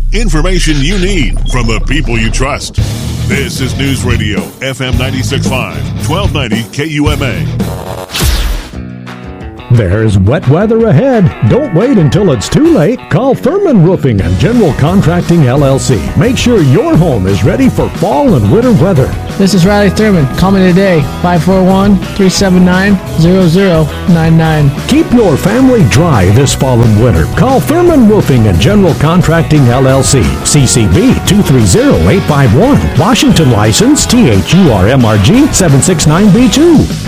Information you need from the people you trust. This is News Radio, FM 96.5, 1290 KUMA. There's wet weather ahead. Don't wait until it's too late. Call Thurman Roofing and General Contracting, LLC. Make sure your home is ready for fall and winter weather. This is Riley Thurman. Call me today, 541-379-0099. Keep your family dry this fall and winter. Call Thurman Roofing and General Contracting, LLC. CCB 230851. Washington license THURMRG 769B2.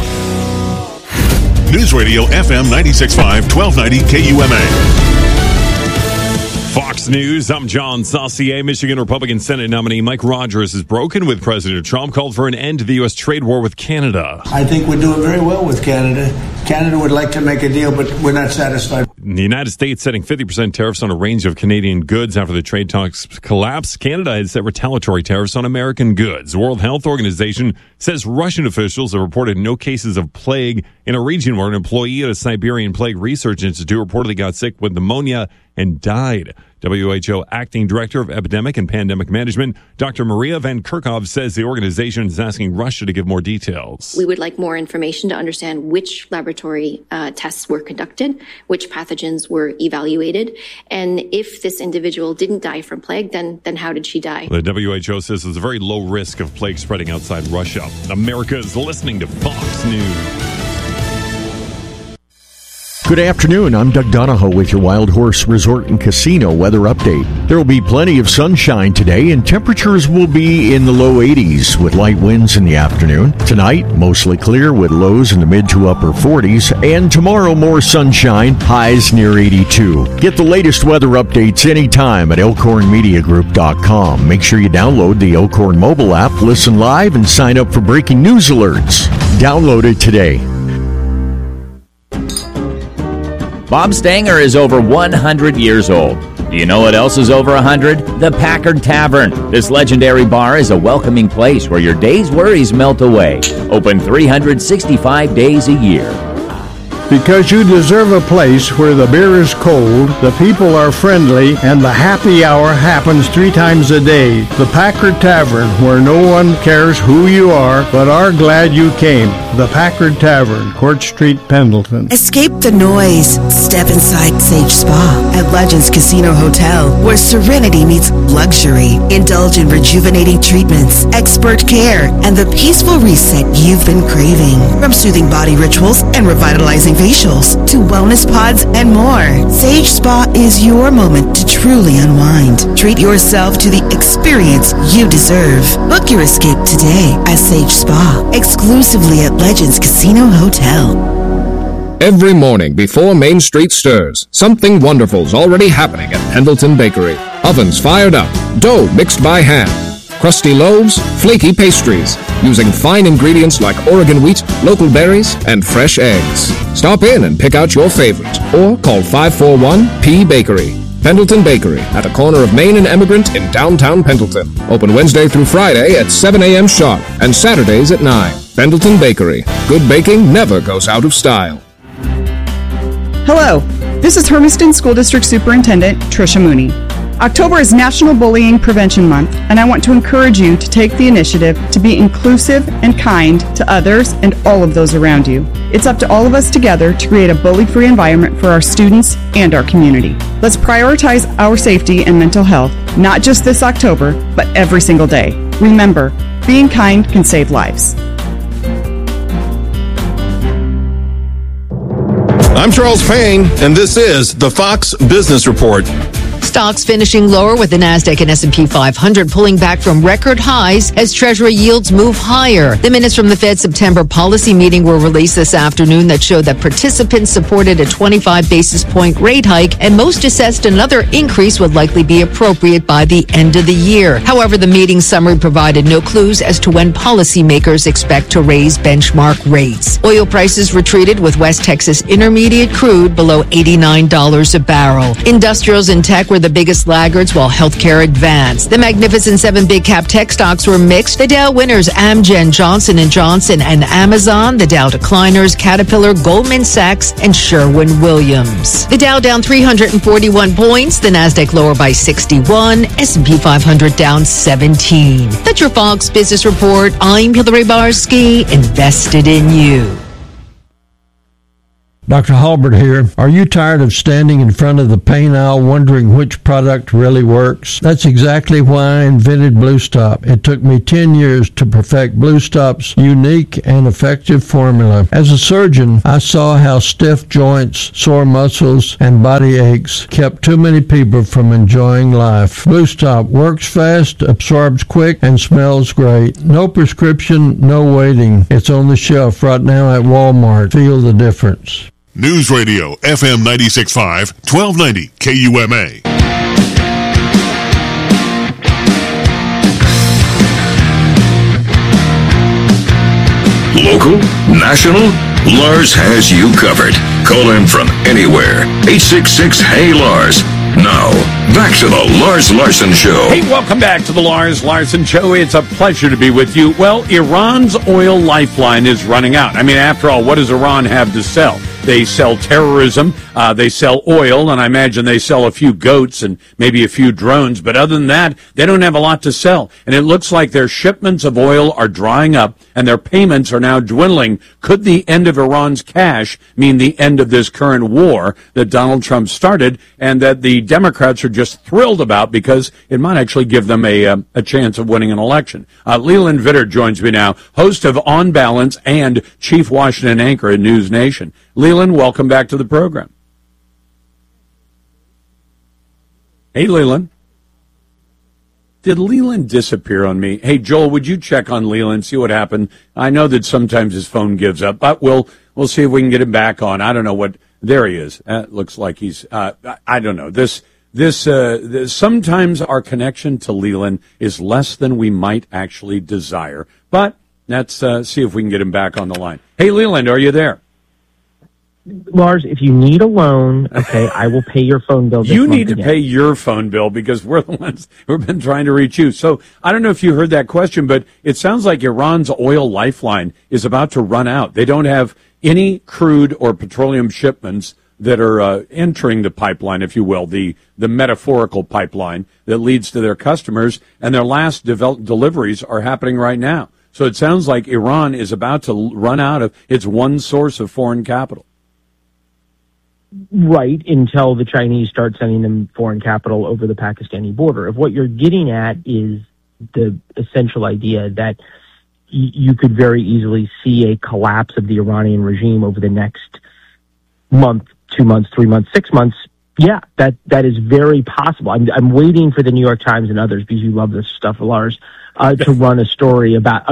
News Radio FM 96.5, 1290 KUMA. Fox News, I'm John Saucier. Michigan Republican Senate nominee Mike Rogers is broken with President Trump, called for an end to the U.S. trade war with Canada. I think we're doing very well with Canada. Canada would like to make a deal, but we're not satisfied. The United States setting 50% tariffs on a range of Canadian goods after the trade talks collapsed. Canada has set retaliatory tariffs on American goods. The World Health Organization says Russian officials have reported no cases of plague in a region where an employee at a Siberian Plague Research Institute reportedly got sick with pneumonia and died. WHO Acting Director of Epidemic and Pandemic Management, Dr. Maria Van Kerkhove, says the organization is asking Russia to give more details. We would like more information to understand which laboratory tests were conducted, which pathogens were evaluated, and if this individual didn't die from plague, then how did she die? The WHO says there's a very low risk of plague spreading outside Russia. America is listening to Fox News. Good afternoon, I'm Doug Donahoe with your Wild Horse Resort and Casino weather update. There will be plenty of sunshine today and temperatures will be in the low 80s with light winds in the afternoon. Tonight, mostly clear with lows in the mid to upper 40s, and tomorrow more sunshine, highs near 82. Get the latest weather updates anytime at elkhornmediagroup.com. Make sure you download the Elkhorn mobile app, listen live, and sign up for breaking news alerts. Download it today. Bob Stanger is over 100 years old. Do you know what else is over 100? The Packard Tavern. This legendary bar is a welcoming place where your day's worries melt away. Open 365 days a year. Because you deserve a place where the beer is cold, the people are friendly, and the happy hour happens 3 times a day. The Packard Tavern, where no one cares who you are, but are glad you came. The Packard Tavern, Court Street, Pendleton. Escape the noise. Step inside Sage Spa at Legends Casino Hotel, where serenity meets luxury. Indulge in rejuvenating treatments, expert care, and the peaceful reset you've been craving. From soothing body rituals and revitalizing facials to wellness pods and more, Sage Spa is your moment to truly unwind. Treat yourself to the experience you deserve. Book your escape today at Sage Spa, exclusively at Legends Casino Hotel. Every morning before Main Street stirs, something wonderful's already happening at Pendleton Bakery. Ovens fired up, dough mixed by hand, crusty loaves, flaky pastries, using fine ingredients like Oregon wheat, local berries, and fresh eggs. Stop in and pick out your favorite, or call 541-P-Bakery. Pendleton Bakery, at the corner of Main and Emigrant in downtown Pendleton. Open Wednesday through Friday at 7 a.m. sharp, and Saturdays at 9. Pendleton Bakery. Good baking never goes out of style. Hello, this is Hermiston School District Superintendent Tricia Mooney. October is National Bullying Prevention Month, and I want to encourage you to take the initiative to be inclusive and kind to others and all of those around you. It's up to all of us together to create a bully-free environment for our students and our community. Let's prioritize our safety and mental health, not just this October, but every single day. Remember, being kind can save lives. I'm Charles Payne, and this is the Fox Business Report. Stocks finishing lower with the Nasdaq and S&P 500 pulling back from record highs as Treasury yields move higher. The minutes from the Fed's September policy meeting were released this afternoon that showed that participants supported a 25 basis point rate hike, and most assessed another increase would likely be appropriate by the end of the year. However, the meeting summary provided no clues as to when policymakers expect to raise benchmark rates. Oil prices retreated with West Texas Intermediate crude below $89 a barrel. Industrials and tech were the the biggest laggards, while healthcare advanced. The Magnificent Seven big cap tech stocks were mixed. The Dow winners, Amgen, Johnson & Johnson, and Amazon. The Dow decliners, Caterpillar, Goldman Sachs, and Sherwin-Williams. The Dow down 341 points. The Nasdaq lower by 61. S&P 500 down 17. That's your Fox Business Report. I'm Hillary Barsky, invested in you. Dr. Halbert here. Are you tired of standing in front of the paint aisle wondering which product really works? That's exactly why I invented Blue Stop. It took me 10 years to perfect Blue Stop's unique and effective formula. As a surgeon, I saw how stiff joints, sore muscles, and body aches kept too many people from enjoying life. Blue Stop works fast, absorbs quick, and smells great. No prescription, no waiting. It's on the shelf right now at Walmart. Feel the difference. News Radio, FM 96.5, 1290 KUMA. Local, national, Lars has you covered. Call him from anywhere. 866-HEY-LARS. Now, back to the Lars Larson Show. Hey, welcome back to the Lars Larson Show. It's a pleasure to be with you. Well, Iran's oil lifeline is running out. I mean, after all, what does Iran have to sell? They sell terrorism, they sell oil, and I imagine they sell a few goats and maybe a few drones. But other than that, they don't have a lot to sell. And it looks like their shipments of oil are drying up and their payments are now dwindling. Could the end of Iran's cash mean the end of this current war that Donald Trump started and that the Democrats are just thrilled about because it might actually give them a chance of winning an election? Leland Vitter joins me now, host of On Balance and chief Washington anchor at News Nation. Leland, welcome back to the program. Hey, Leland. Did Leland disappear on me? Hey, Joel, would you check on Leland, see what happened? I know that sometimes his phone gives up, but we'll see if we can get him back on. I don't know what. There he is. Looks like he's. I don't know. This sometimes our connection to Leland is less than we might actually desire. But let's see if we can get him back on the line. Hey, Leland, are you there? Lars, if you need a loan, okay, I will pay your phone bill this month. You need to pay your phone bill because we're the ones who've been trying to reach you. So I don't know if you heard that question, but it sounds like Iran's oil lifeline is about to run out. They don't have any crude or petroleum shipments that are entering the pipeline, if you will, the metaphorical pipeline that leads to their customers, and their last deliveries are happening right now. So it sounds like Iran is about to run out of its one source of foreign capital. Right, until the Chinese start sending them foreign capital over the Pakistani border. If what you're getting at is the essential idea that you could very easily see a collapse of the Iranian regime over the next month, 2 months, 3 months, 6 months, yeah, that is very possible. I'm waiting for the New York Times and others, because you love this stuff, Lars, to run a story about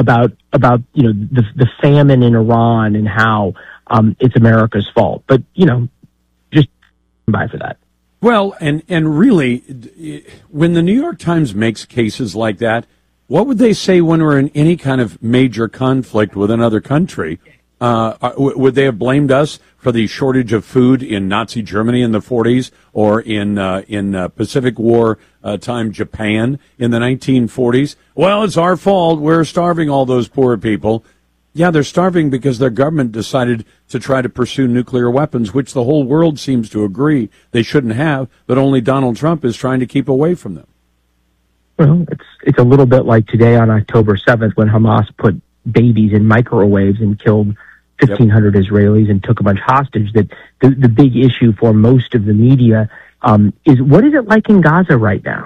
the famine in Iran and how it's America's fault. But just by for that. Well, and really, when the New York Times makes cases like that, what would they say when we're in any kind of major conflict with another country? Would they have blamed us for the shortage of food in Nazi Germany in the 40s or in Pacific War time Japan in the 1940s? Well, it's our fault. We're starving all those poor people. Yeah, they're starving because their government decided to try to pursue nuclear weapons, which the whole world seems to agree they shouldn't have, but only Donald Trump is trying to keep away from them. Well, it's a little bit like today on October 7th when Hamas put babies in microwaves and killed 1,500 Israelis and took a bunch hostage. That the big issue for most of the media is, what is it like in Gaza right now?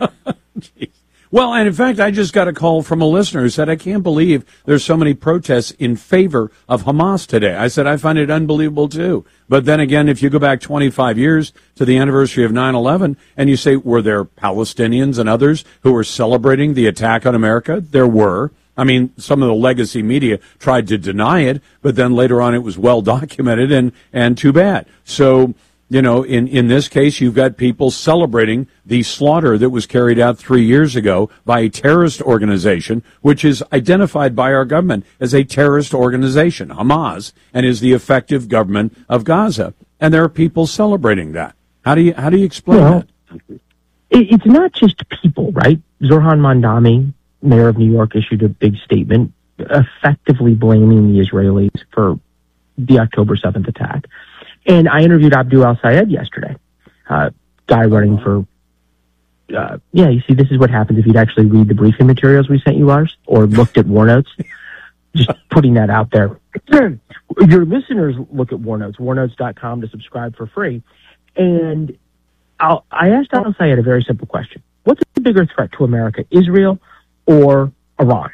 Well, and in fact, I just got a call from a listener who said, I can't believe there's so many protests in favor of Hamas today. I said, I find it unbelievable, too. But then again, if you go back 25 years to the anniversary of 9/11 and you say, were there Palestinians and others who were celebrating the attack on America? There were. I mean, some of the legacy media tried to deny it, but then later on it was well documented and too bad. So, in this case, you've got people celebrating the slaughter that was carried out 3 years ago by a terrorist organization, which is identified by our government as a terrorist organization, Hamas, and is the effective government of Gaza. And there are people celebrating that. How do you explain that? it's not just people, right? Zohran Mamdani, mayor of New York, issued a big statement effectively blaming the Israelis for the October 7th attack. And I interviewed Abdul al-Sayed yesterday, guy running for, you see, this is what happens if you'd actually read the briefing materials we sent you, Lars, or looked at War Notes. Just putting that out there. Your listeners look at War Notes, warnotes.com to subscribe for free. And I asked al-Sayed a very simple question. What's the bigger threat to America, Israel or Iran?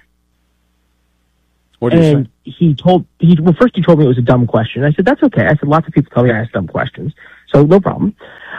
What do you say? First he told me it was a dumb question. I said, that's okay. I said, lots of people tell me I ask dumb questions, so no problem.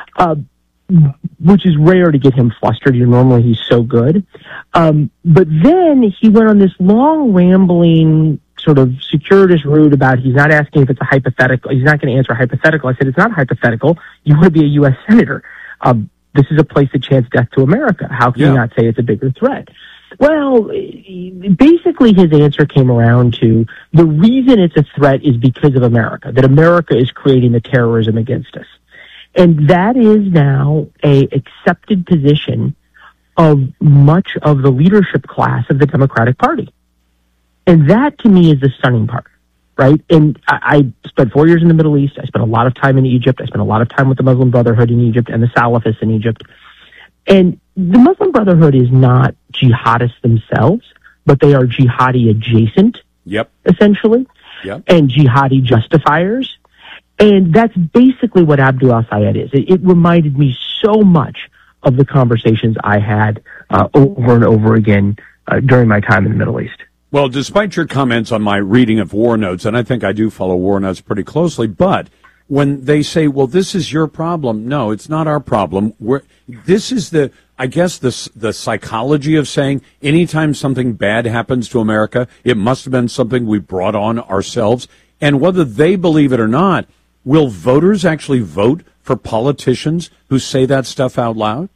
Which is rare to get him flustered. Normally he's so good. But then he went on this long, rambling, sort of circuitous route about he's not asking if it's a hypothetical. He's not going to answer a hypothetical. I said, it's not hypothetical. You want to be a U.S. senator. This is a place that chants death to America. How can you not say it's a bigger threat? Well, basically his answer came around to the reason it's a threat is because of America, that America is creating the terrorism against us. And that is now a accepted position of much of the leadership class of the Democratic Party. And that to me is the stunning part, right? And I spent 4 years in the Middle East. I spent a lot of time in Egypt. I spent a lot of time with the Muslim Brotherhood in Egypt and the Salafists in Egypt. And the Muslim Brotherhood is not jihadists themselves, but they are jihadi adjacent, essentially, and jihadi justifiers. And that's basically what Abdul al-Sayed is. It reminded me so much of the conversations I had over and over again during my time in the Middle East. Well, despite your comments on my reading of War Notes, and I think I do follow War Notes pretty closely, but when they say, well, this is your problem, no, it's not our problem. This is the psychology of saying anytime something bad happens to America, it must have been something we brought on ourselves. And whether they believe it or not, will voters actually vote for politicians who say that stuff out loud?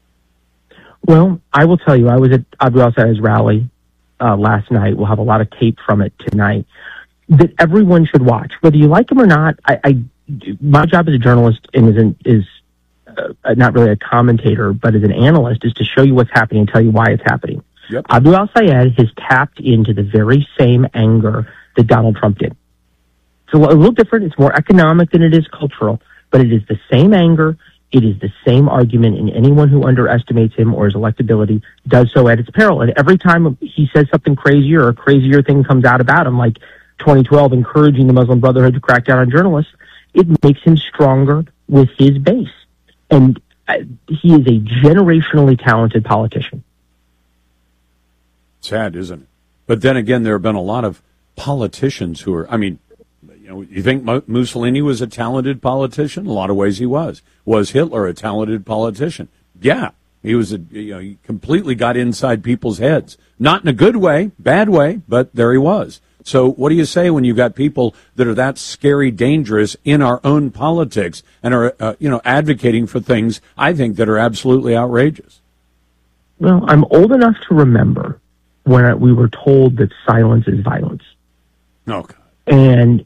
Well, I will tell you, I was at Abdul al-Sayed's rally last night. We'll have a lot of tape from it tonight that everyone should watch. Whether you like him or not, my job as a journalist and is not really a commentator, but as an analyst, is to show you what's happening and tell you why it's happening. Abdul al-Sayed has tapped into the very same anger that Donald Trump did. It's a little different. It's more economic than it is cultural, but it is the same anger. It is the same argument, and anyone who underestimates him or his electability does so at its peril. And every time he says something crazier or a crazier thing comes out about him, like 2012 encouraging the Muslim Brotherhood to crack down on journalists, it makes him stronger with his base. And he is a generationally talented politician. Sad, isn't it? But then again, there have been a lot of politicians who are, you think Mussolini was a talented politician? In a lot of ways he was. Was Hitler a talented politician? Yeah. He was he completely got inside people's heads. Not in a good way, bad way, but there he was. So what do you say when you've got people that are that scary, dangerous in our own politics and are, advocating for things, I think, that are absolutely outrageous? Well, I'm old enough to remember when we were told that silence is violence. Okay. And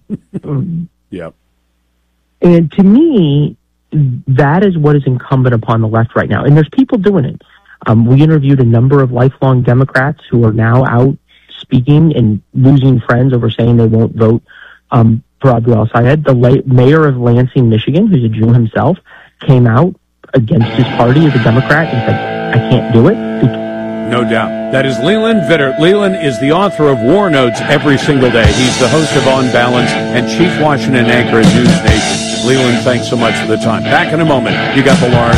and to me, that is what is incumbent upon the left right now. And there's people doing it. We interviewed a number of lifelong Democrats who are now out speaking and losing friends over saying they won't vote for Abdul al-Sayed. The mayor of Lansing, Michigan, who's a Jew himself, came out against his party as a Democrat and said, I can't do it. No doubt. That is Leland Vittert. Leland is the author of War Notes every single day. He's the host of On Balance and chief Washington anchor at News Nation. Leland, thanks so much for the time. Back in a moment. You got the Lars